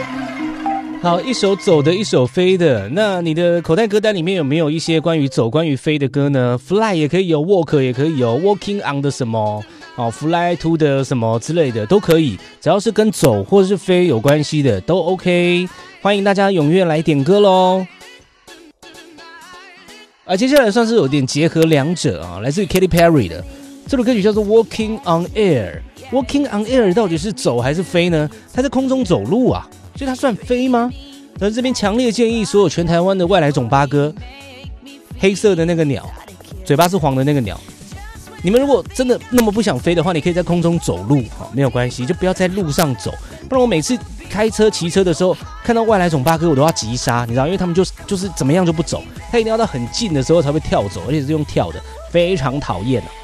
好，一首走的，一首飞的。那你的口袋歌单里面有没有一些关于走、关于飞的歌呢 ？Fly 也可以有 ，Walk 也可以有 ，Walking on 的什么，Fly to 的什么之类的都可以，只要是跟走或者是飞有关系的都 OK。欢迎大家踊跃来点歌喽！接下来算是有点结合两者啊，来自于 Katy Perry 的这首歌曲叫做 Walking on Air。Walking on Air 到底是走还是飞呢？它在空中走路啊。所以它算飞吗？而这边强烈建议所有全台湾的外来种八哥，黑色的那个鸟，嘴巴是黄的那个鸟，你们如果真的那么不想飞的话，你可以在空中走路，没有关系，就不要在路上走。不然我每次开车骑车的时候，看到外来种八哥，我都要急刹，你知道，因为他们就是怎么样就不走，他一定要到很近的时候才会跳走，而且是用跳的，非常讨厌啊。